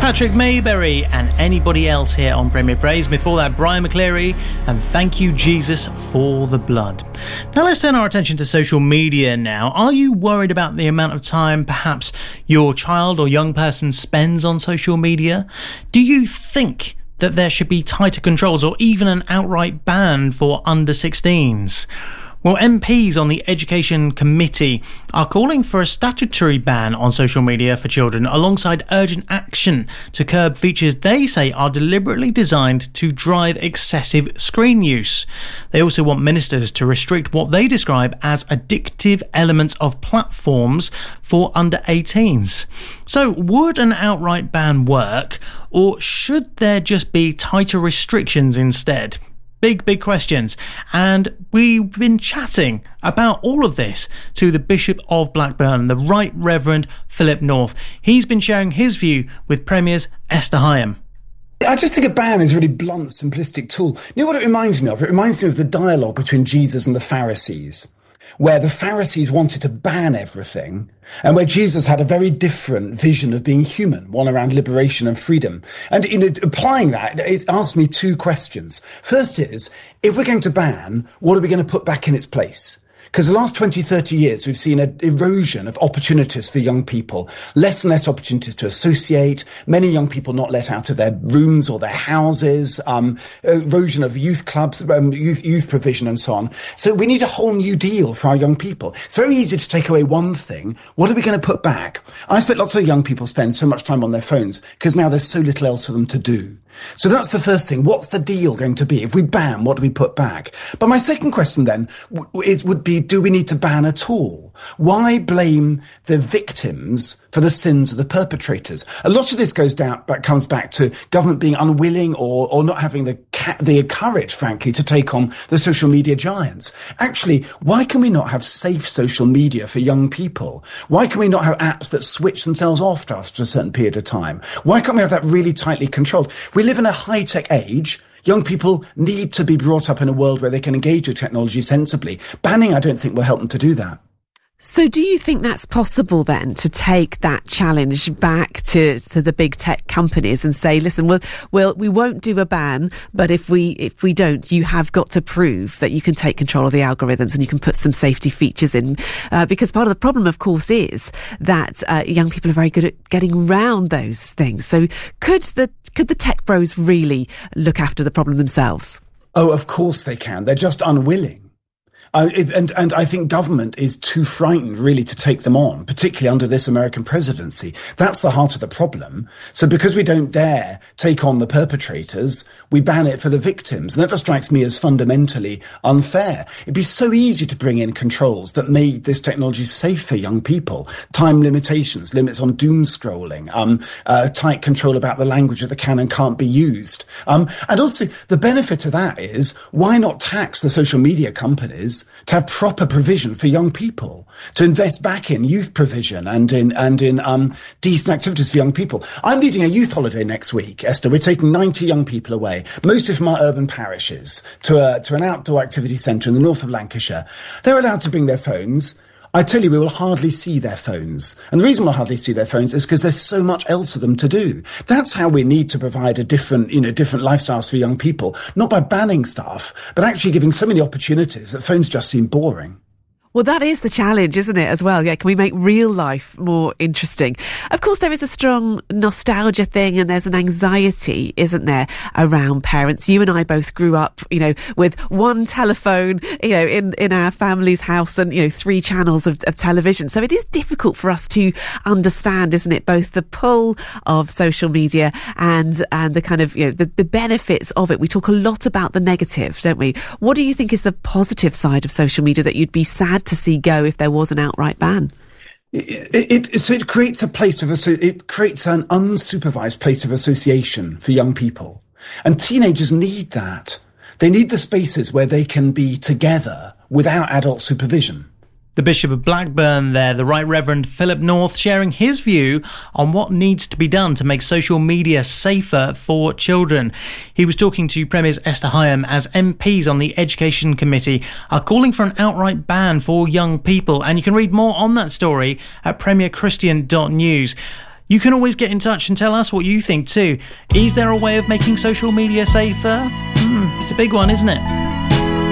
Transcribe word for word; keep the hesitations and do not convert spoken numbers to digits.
Patrick Mayberry and anybody else here on Premier Praise. Before that, Brian McCleary and Thank You Jesus for the Blood. Now let's turn our attention to social media now. Are you worried about the amount of time perhaps your child or young person spends on social media? Do you think that there should be tighter controls or even an outright ban for under sixteens? Well, M Ps on the Education Committee are calling for a statutory ban on social media for children alongside urgent action to curb features they say are deliberately designed to drive excessive screen use. They also want ministers to restrict what they describe as addictive elements of platforms for under eighteens. So would an outright ban work, or should there just be tighter restrictions instead? Big, big questions. And we've been chatting about all of this to the Bishop of Blackburn, the Right Reverend Philip North. He's been sharing his view with Premier's Esther Higham. I just think a ban is a really blunt, simplistic tool. You know what it reminds me of? It reminds me of the dialogue between Jesus and the Pharisees, where the Pharisees wanted to ban everything, and where Jesus had a very different vision of being human, one around liberation and freedom. And in applying that, it asked me two questions. First is, if we're going to ban, what are we going to put back in its place? Because the last twenty, thirty years, we've seen an erosion of opportunities for young people, less and less opportunities to associate, many young people not let out of their rooms or their houses, um, erosion of youth clubs, um, youth, youth provision and so on. So we need a whole new deal for our young people. It's very easy to take away one thing. What are we going to put back? I expect lots of young people spend so much time on their phones because now there's so little else for them to do. So that's the first thing. What's the deal going to be? If we ban, what do we put back? But my second question then is, would be, do we need to ban at all? Why blame the victims for the sins of the perpetrators? A lot of this goes down, but comes back to government being unwilling or, or not having the, ca- the courage, frankly, to take on the social media giants. Actually, why can we not have safe social media for young people? Why can we not have apps that switch themselves off after a certain period of time? Why can't we have that really tightly controlled? We live in a high-tech age. Young people need to be brought up in a world where they can engage with technology sensibly. Banning, I don't think, will help them to do that. So do you think that's possible then, to take that challenge back to, to the big tech companies and say, listen, we'll, we'll, we won't do a ban, but if we, if we don't, you have got to prove that you can take control of the algorithms and you can put some safety features in. Uh, because part of the problem, of course, is that uh, young people are very good at getting around those things. So could the, could the tech bros really look after the problem themselves? Oh, of course they can. They're just unwilling. Uh, it, and, and I think government is too frightened really to take them on, particularly under this American presidency. That's the heart of the problem. So because we don't dare take on the perpetrators, we ban it for the victims. And that just strikes me as fundamentally unfair. It'd be so easy to bring in controls that made this technology safe for young people. Time limitations, limits on doom scrolling, um, uh, tight control about the language that can and can't be used. Um, and also the benefit of that is, why not tax the social media companies to have proper provision for young people, to invest back in youth provision and in and in um, decent activities for young people. I'm leading a youth holiday next week, Esther. We're taking ninety young people away, mostly from our urban parishes, to a, to an outdoor activity centre in the north of Lancashire. They're allowed to bring their phones. I tell you, we will hardly see their phones. And the reason we'll hardly see their phones is because there's so much else for them to do. That's how we need to provide a different, you know, different lifestyles for young people, not by banning stuff, but actually giving so many opportunities that phones just seem boring. Well, that is the challenge, isn't it, as well? Yeah, can we make real life more interesting? Of course, there is a strong nostalgia thing and there's an anxiety, isn't there, around parents. You and I both grew up, you know, with one telephone, you know, in, in our family's house and, you know, three channels of, of television. So it is difficult for us to understand, isn't it, both the pull of social media and, and the kind of, you know, the, the benefits of it. We talk a lot about the negative, don't we? What do you think is the positive side of social media that you'd be sad to see go if there was an outright ban? It, it, so it creates a place of, it creates an unsupervised place of association for young people. And teenagers need that. They need the spaces where they can be together without adult supervision. The Bishop of Blackburn there, the Right Reverend Philip North, sharing his view on what needs to be done to make social media safer for children. He was talking to Premier's Esther Higham as M Ps on the Education Committee are calling for an outright ban for young people. And you can read more on that story at premier christian dot news. You can always get in touch and tell us what you think too. Is there a way of making social media safer? Hmm, it's a big one, isn't it?